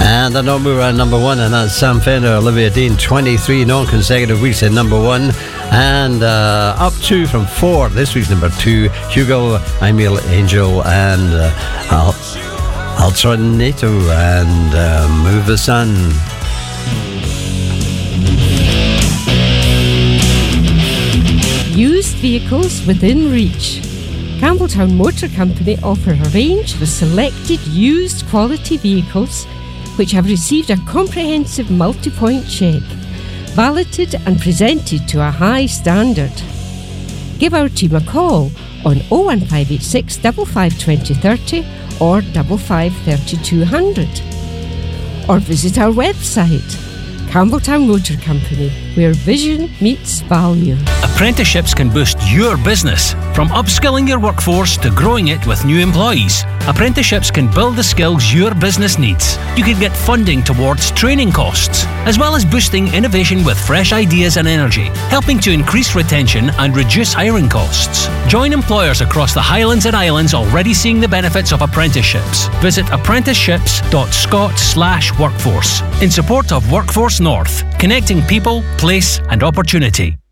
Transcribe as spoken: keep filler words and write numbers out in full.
And the Nomura number one, and that's Sam Fender, Olivia Dean, twenty-three non-consecutive weeks at number one. And uh, up two from four, this week's number two, Hugo, I'm Your Angel, and uh, Al- Alternato, and uh, Move the Sun. Used vehicles within reach. Campbelltown Motor Company offer a range of selected used quality vehicles which have received a comprehensive multi-point check, validated and presented to a high standard. Give our team a call on oh one five eight six, five five two oh three oh or five five three two zero zero. Or visit our website, Campbelltown Motor Company, where vision meets value. Apprenticeships can boost your business. From upskilling your workforce to growing it with new employees, apprenticeships can build the skills your business needs. You can get funding towards training costs, as well as boosting innovation with fresh ideas and energy, helping to increase retention and reduce hiring costs. Join employers across the Highlands and Islands already seeing the benefits of apprenticeships. Visit apprenticeships dot scot slash workforce in support of Workforce North, connecting people, place and opportunity.